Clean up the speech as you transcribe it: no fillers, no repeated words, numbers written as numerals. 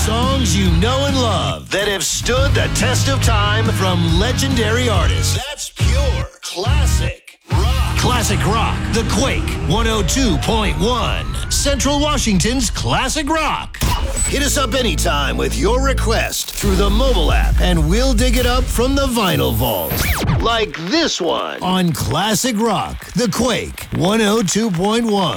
Songs you know and love that have stood the test of time from legendary artists. That's pure classic rock. Classic Rock, The Quake, 102.1. Central Washington's Classic Rock. Hit us up anytime with your request through the mobile app, and we'll dig it up from the vinyl vault. Like this one on Classic Rock, The Quake, 102.1.